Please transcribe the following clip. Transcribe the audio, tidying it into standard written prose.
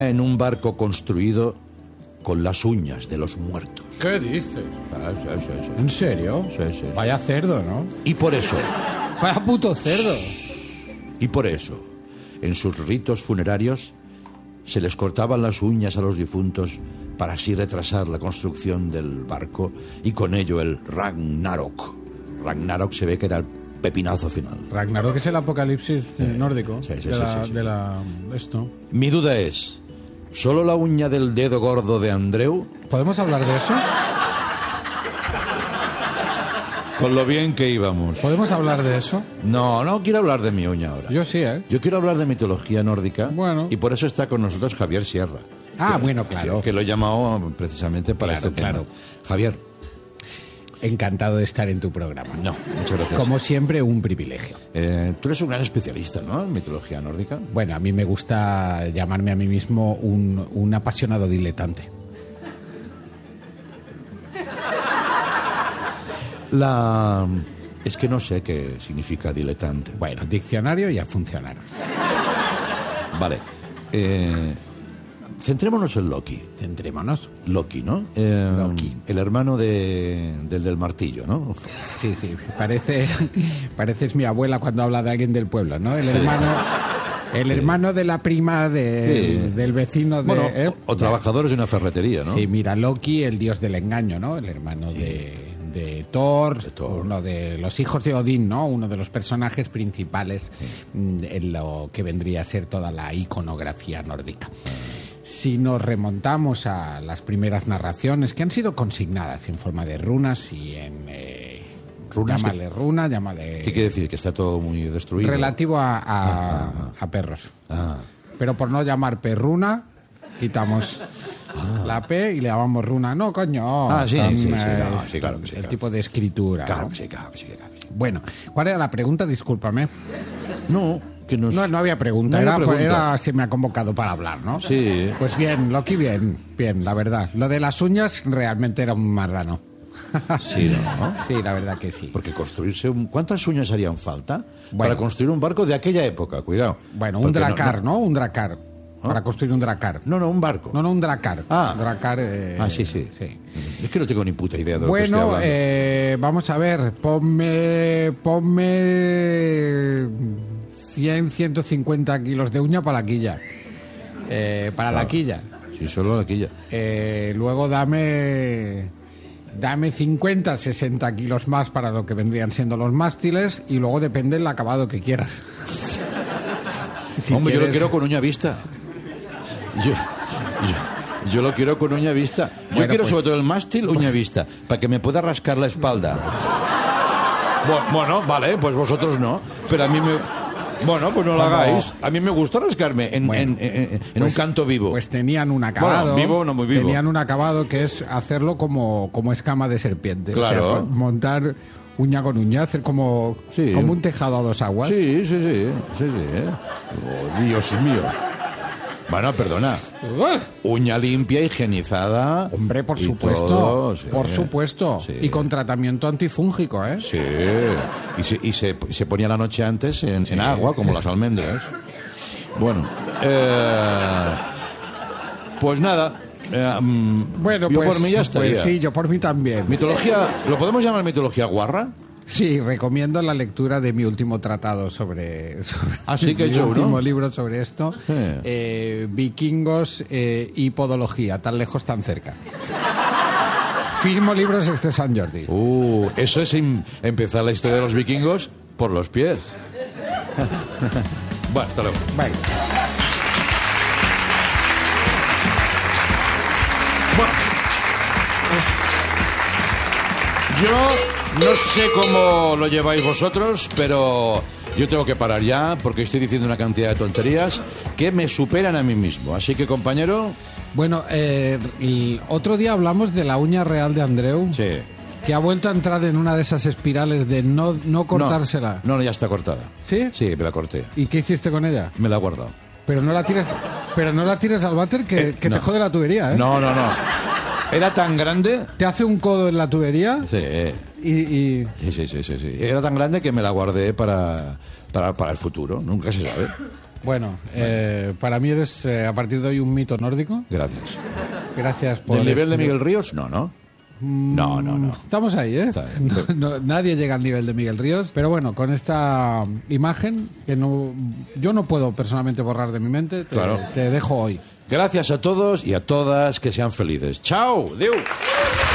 en un barco construido con las uñas de los muertos. ¿Qué dices? Sí. ¿En serio? Sí. Vaya cerdo, ¿no? Y por eso, Vaya puto cerdo. en sus ritos funerarios, se les cortaban las uñas a los difuntos para así retrasar la construcción del barco y con ello el Ragnarok. Ragnarok se ve que era el pepinazo final. Ragnarok es el apocalipsis nórdico. Sí. Esto. Mi duda es, ¿solo la uña del dedo gordo de Andreu? ¿Podemos hablar de eso? Con lo bien que íbamos. ¿Podemos hablar de eso? No quiero hablar de mi uña ahora. Yo sí, ¿eh? Yo quiero hablar de mitología nórdica. Bueno. Y por eso está con nosotros Javier Sierra. Ah, bueno, claro. Que lo he llamado precisamente para Claro, este tema. claro. Javier. Encantado de estar en tu programa. No, muchas gracias. Como siempre, un privilegio. Tú eres un gran especialista, ¿no? En mitología nórdica. Bueno, a mí me gusta llamarme a mí mismo un apasionado diletante. Es que no sé qué significa diletante. Bueno, diccionario y a funcionar. Vale. Centrémonos en Loki. Centrémonos. Loki, ¿no? Loki. El hermano del martillo, ¿no? Sí. Pareces mi abuela cuando habla de alguien del pueblo, ¿no? El hermano de la prima del vecino de... Bueno, o trabajadores de una ferretería, ¿no? Sí, mira, Loki, el dios del engaño, ¿no? El hermano de Thor, uno de los hijos de Odín, ¿no? Uno de los personajes principales en lo que vendría a ser toda la iconografía nórdica. Si nos remontamos a las primeras narraciones que han sido consignadas en forma de runas y en... ¿Runas? Llámale runa, llámale... ¿Qué quiere decir? ¿Que está todo muy destruido? Relativo a perros. Pero por no llamar perruna, quitamos la P y le llamamos runa. No, coño. Sí, son, claro que sí. El tipo de escritura. Claro ¿no? que sí. Bueno, ¿cuál era la pregunta? Discúlpame. No, que nos... No había pregunta. No había pregunta. Se me ha convocado para hablar, ¿no? Sí. Pues bien, Loki, bien, la verdad. Lo de las uñas realmente era un marrano. Sí, ¿no? Sí, la verdad que sí. Porque construirse ¿cuántas uñas harían falta Bueno. para construir un barco de aquella época? Cuidado. Bueno, un Porque dracar, ¿no? Un dracar. Para construir un dracar. No, un barco. No, un dracar. Dracar. Sí. Es que no tengo ni puta idea de lo que estoy Bueno, hablando. vamos a ver. Ponme 150 kilos de uña para la quilla. Para la quilla. Sí, solo la quilla. Luego dame 50, 60 kilos más para lo que vendrían siendo los mástiles y luego depende del acabado que quieras. Si Hombre, quieres... yo lo quiero con uña vista. Yo lo quiero con uña vista. Yo Bueno, quiero pues... sobre todo el mástil uña vista, para que me pueda rascar la espalda. Bueno, vale, pues vosotros no. Pero a mí me... Bueno, pues no lo hagáis. A mí me gusta rascarme en un canto vivo. Pues tenían un acabado. Bueno, vivo, no muy vivo. Tenían un acabado que es hacerlo como escama de serpiente. Claro. O sea, montar uña con uña, hacer como un tejado a dos aguas. Sí. Oh, Dios mío. Bueno, perdona. Uña limpia, higienizada. Hombre, por y supuesto. todo, sí. Por supuesto. Sí. Y con tratamiento antifúngico, ¿eh? Sí. Y se ponía la noche antes en agua, como las almendras. Bueno. Pues nada. Bueno, yo pues, por mí ya estaría. Pues sí, yo por mí también. Mitología, ¿lo podemos llamar mitología guarra? Sí, recomiendo la lectura de mi último tratado sobre sí que he mi hecho último uno. libro sobre esto. Vikingos y podología, tan lejos, tan cerca. Firmo libros este San Jordi. Eso es empezar la historia de los vikingos por los pies. Bueno, hasta luego. Bye. Bueno, yo no sé cómo lo lleváis vosotros, pero yo tengo que parar ya porque estoy diciendo una cantidad de tonterías que me superan a mí mismo. Así que, compañero... Bueno, el otro día hablamos de la uña real de Andreu. Sí. Que ha vuelto a entrar en una de esas espirales de no cortársela. No, ya está cortada. ¿Sí? Sí, me la corté. ¿Y qué hiciste con ella? Me la he guardado. Pero no la tires al váter que no. te jode la tubería, ¿eh? No. Era tan grande... Te hace un codo en la tubería. Sí. Sí. Era tan grande que me la guardé para el futuro. Nunca se sabe. Bueno, para mí eres a partir de hoy un mito nórdico. Gracias. Gracias por... ¿Del nivel de Miguel Ríos? No, ¿no? No. Estamos ahí, ¿eh? Nadie llega al nivel de Miguel Ríos. Pero bueno, con esta imagen que yo no puedo personalmente borrar de mi mente, te dejo hoy. Gracias a todos y a todas, que sean felices. ¡Chao! ¡Adeu!